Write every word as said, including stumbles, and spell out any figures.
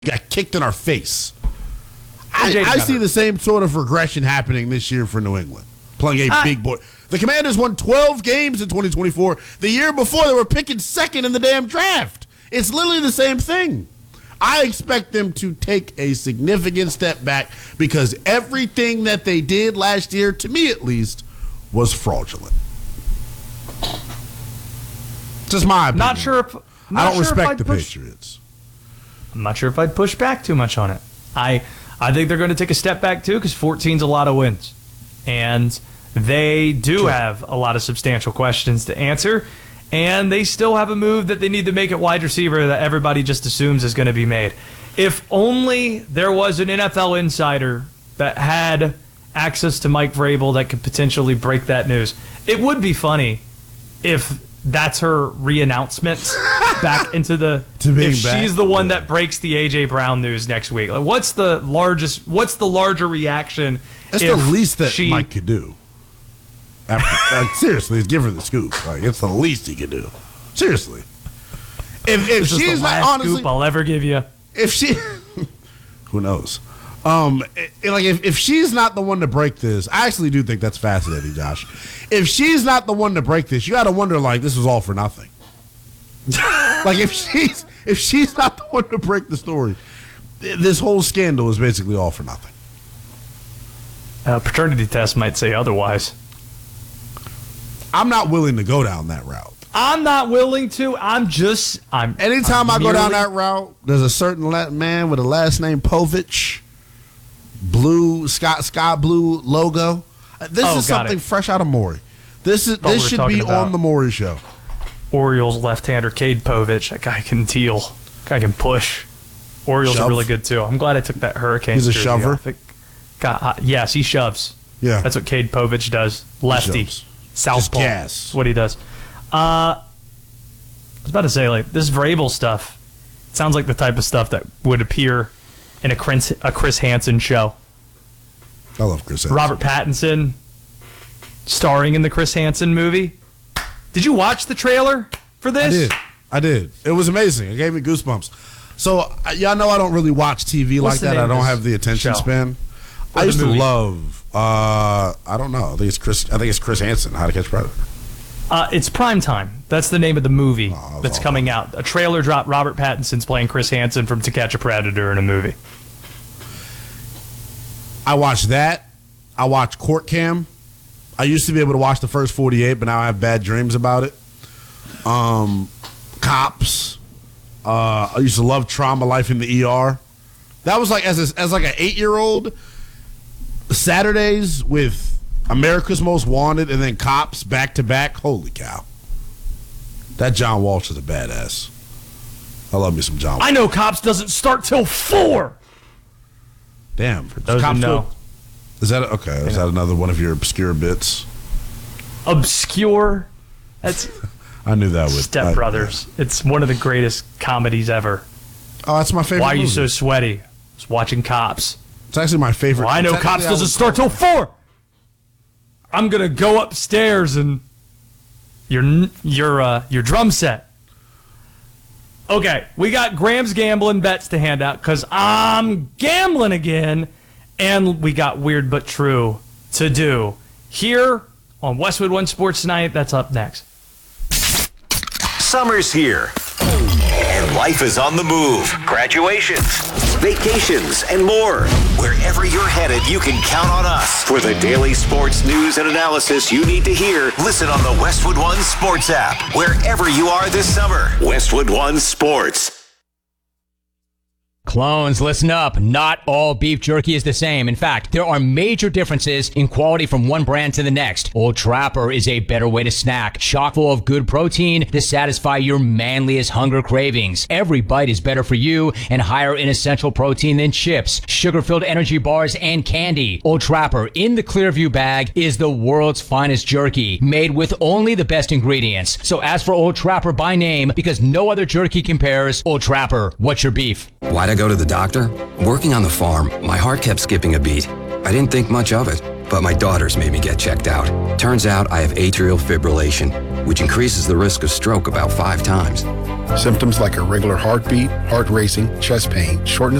got kicked in our face. I, I see the same sort of regression happening this year for New England, playing a I, big boy. The Commanders won twelve games in twenty twenty-four. The year before, they were picking second in the damn draft. It's literally the same thing. I expect them to take a significant step back because everything that they did last year, to me at least, was fraudulent. Just my opinion. Not sure if, not I don't sure respect the push, Patriots. I'm not sure if I'd push back too much on it. I I think they're going to take a step back too because fourteen's a lot of wins. And they do sure. have a lot of substantial questions to answer. And they still have a move that they need to make at wide receiver that everybody just assumes is going to be made. If only there was an N F L insider that had access to Mike Vrabel that could potentially break that news. It would be funny if that's her re-announcement back into the to being if back. She's the one that breaks the A J Brown news next week. Like, what's the largest what's the larger reaction? That's the least that she, Mike could do. After, like, seriously, give her the scoop. Like, it's the least he could do. Seriously. If if she's the not last honestly scoop I'll ever give you. If she who knows? Um, it, like if, if she's not the one to break this, I actually do think that's fascinating, Josh. If she's not the one to break this, you got to wonder like this was all for nothing. Like if she's if she's not the one to break the story, this whole scandal is basically all for nothing. A paternity test might say otherwise. I'm not willing to go down that route. I'm not willing to. I'm just. I'm. Anytime I'm I merely, go down that route, there's a certain man with a last name Povich, blue sky sky blue logo. This oh, is something it. fresh out of Maury. This is Thought this we should be about on the Maury show. Orioles left-hander Cade Povich. That guy can deal. That guy can push. Orioles Shove. are really good too. I'm glad I took that Hurricanes. He's a shover. God, yes, he shoves. Yeah, that's what Cade Povich does. Lefty, southpaw. That's what he does. Uh, I was about to say, like, this Vrabel stuff sounds like the type of stuff that would appear in a Chris, a Chris Hansen show. I love Chris Hansen. Robert Pattinson starring in the Chris Hansen movie. Did you watch the trailer for this? I did. I did. It was amazing. It gave me goosebumps. So, y'all know I don't really watch T V What's like that. I don't have the attention show? span. Or I used to movie? love, uh, I don't know. I think it's Chris, I think it's Chris Hansen, How to Catch a Predator. Uh, it's Primetime. That's the name of the movie oh, that's coming out. A trailer dropped. Robert Pattinson's playing Chris Hansen from To Catch a Predator in a movie. I watched that. I watched Court Cam. I used to be able to watch the first forty-eight, but now I have bad dreams about it. Um, Cops. Uh, I used to love Trauma Life in the E R. That was like as a, as like an eight-year-old. Saturdays with America's Most Wanted and then Cops back to back. Holy cow! That John Walsh is a badass. I love me some John Walsh. I know Cops doesn't start till four. Damn. For those Cops who know. Is that okay? Is that another one of your obscure bits? Obscure? That's. I knew that would. Step I, Brothers. Yeah. It's one of the greatest comedies ever. Oh, that's my favorite. Why are you movie. so sweaty? Just watching Cops. It's actually my favorite. Well, I know Cops doesn't start till four. I'm gonna go upstairs and your your uh, your drum set. Okay, we got Graham's gambling bets to hand out because I'm gambling again, and we got Weird But True to do here on Westwood One Sports Tonight. That's up next. Summer's here, and life is on the move. Graduations, vacations, and more. Wherever you're headed, you can count on us. For the daily sports news and analysis you need to hear, listen on the Westwood One Sports app. Wherever you are this summer, Westwood One Sports. Clones, listen up. Not all beef jerky is the same. In fact, there are major differences in quality from one brand to the next. Old Trapper is a better way to snack, chock full of good protein to satisfy your manliest hunger cravings. Every bite is better for you and higher in essential protein than chips, sugar-filled energy bars, and candy. Old Trapper in the Clearview bag is the world's finest jerky, made with only the best ingredients. So ask for Old Trapper by name because no other jerky compares. Old Trapper, what's your beef? Why'd I go to the doctor? Working on the farm, my heart kept skipping a beat. I didn't think much of it. but my daughters made me get checked out. Turns out I have atrial fibrillation, which increases the risk of stroke about five times. Symptoms like irregular heartbeat, heart racing, chest pain, shortness